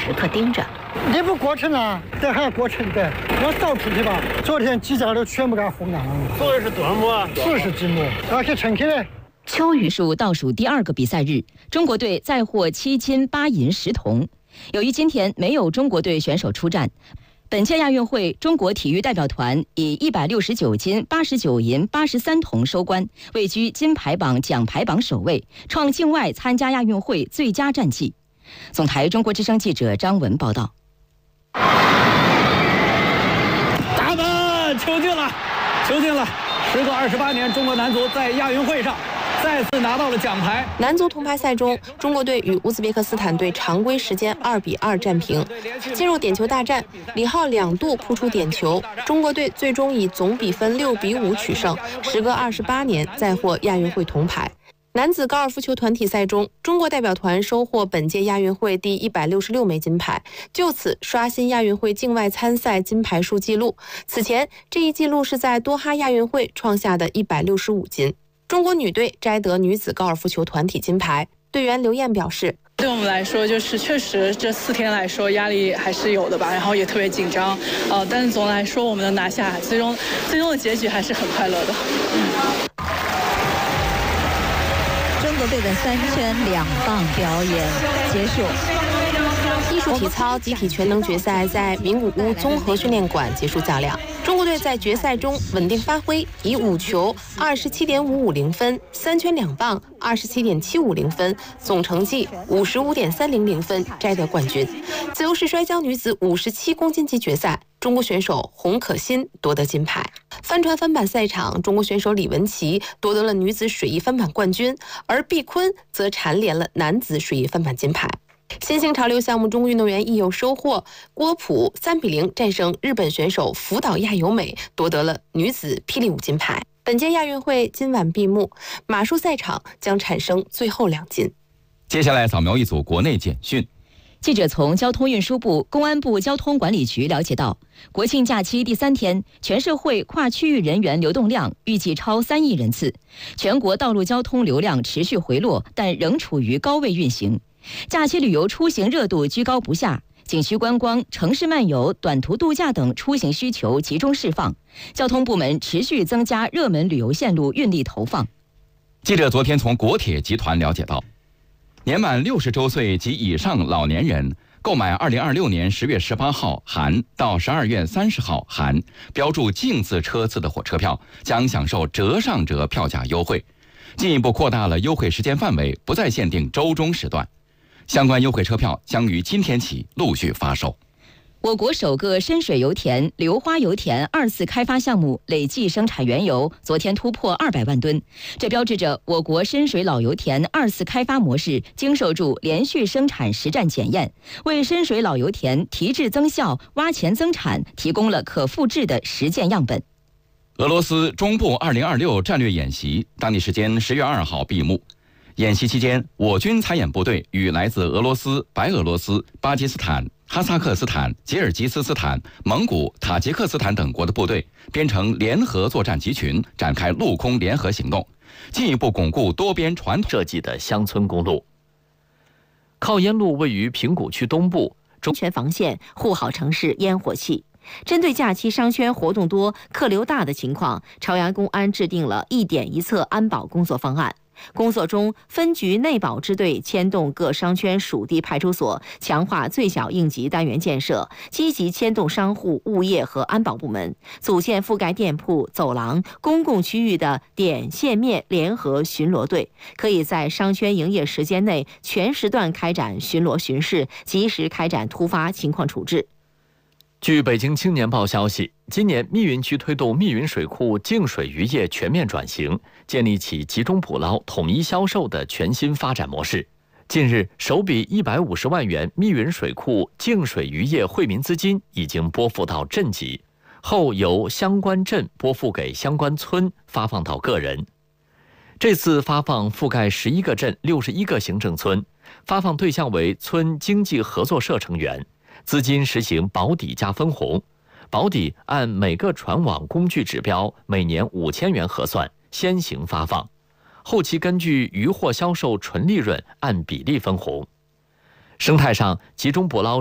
时刻盯着。 你不过程啊，这还要过程的，要扫出去吧。昨天记者都全部给它轰烂了。 做的是多少亩啊 ？40几亩，而且称起来。 秋雨数倒数第2个比赛日，中国队再获7金8银10铜。由于今天没有中国队选手出战，本届亚运会中国体育代表团以169金89银83铜收官，位居金牌榜奖牌榜首位，创境外参加亚运会最佳战绩。总台中国之声记者张文报道。 大门球进了，球进了！时隔28年，中国男足在亚运会上再次拿到了奖牌。 男足铜牌赛中，中国队与乌兹别克斯坦队常规时间2比2战平。进入点球大战，李浩2度扑出点球，中国队最终以总比分6比5取胜，时隔28年再获亚运会铜牌。男子高尔夫球团体赛中，中国代表团收获本届亚运会第166枚金牌，就此刷新亚运会境外参赛金牌数纪录。此前，这一纪录是在多哈亚运会创下的165金。中国女队摘得女子高尔夫球团体金牌，队员刘艳表示：“ 对我们来说，就是确实这4天来说压力还是有的吧，然后也特别紧张，但是总的来说我们能拿下，最终的结局还是很快乐的。” 中国队的3圈2棒表演结束。 艺术体操集体全能决赛在名古屋综合训练馆结束较量。中国队在决赛中稳定发挥，以5球27.550分、3圈2棒27.750分，总成绩55.300分摘得冠军。自由式摔跤女子57公斤级决赛，中国选手洪可欣夺得金牌。帆船翻板赛场，中国选手李文琪夺得了女子水翼翻板冠军，而毕坤则蝉联了男子水翼翻板金牌。新兴潮流项目中国运动员亦有收获，郭璞3比0战胜日本选手福岛亚由美，夺得了女子霹雳舞金牌。本届亚运会今晚闭幕，马术赛场将产生最后2金。 接下来扫描一组国内简讯。 记者从交通运输部、公安部交通管理局了解到，国庆假期第3天，全社会跨区域人员流动量预计超3亿人次，全国道路交通流量持续回落，但仍处于高位运行。假期旅游出行热度居高不下，景区观光、城市漫游、短途度假等出行需求集中释放，交通部门持续增加热门旅游线路运力投放。 记者昨天从国铁集团了解到，年满60周岁及以上老年人购买2026年10月18号含到12月30号含标注净字车次的火车票，将享受折上折票价优惠，进一步扩大了优惠时间范围，不再限定周中时段。相关优惠车票将于今天起陆续发售。 我国首个深水油田硫花油田2次开发项目累计生产原油昨天突破200万吨，这标志着我国深水老油田2次开发模式经受住连续生产实战检验，为深水老油田提质增效、挖潜增产提供了可复制的实践样本。 俄罗斯中部2026战略演习当地时间10月2号闭幕。演习期间，我军参演部队与来自俄罗斯、白俄罗斯、巴基斯坦、哈萨克斯坦、吉尔吉斯斯坦、蒙古、塔吉克斯坦等国的部队编成联合作战集群，展开陆空联合行动，进一步巩固多边传统设计的乡村公路。靠烟路位于平谷区东部， 安全防线护好城市烟火气。针对假期商圈活动多、客流大的情况，朝阳公安制定了一点一策安保工作方案。工作中，分局内保支队牵动各商圈属地派出所，强化最小应急单元建设，积极牵动商户、物业和安保部门，组建覆盖店铺、走廊、公共区域的点、线、面联合巡逻队，可以在商圈营业时间内全时段开展巡逻巡视，及时开展突发情况处置。 据北京青年报消息，今年密云区推动密云水库净水渔业全面转型，建立起集中捕捞、统一销售的全新发展模式。近日，首笔150万元密云水库净水渔业惠民资金已经拨付到镇级，后由相关镇拨付给相关村，发放到个人。这次发放覆盖11个镇、61个行政村，发放对象为村经济合作社成员。资金实行保底加分红，保底按每个船网工具指标每年5000元核算，先行发放，后期根据渔获销售纯利润按比例分红。生态上集中捕捞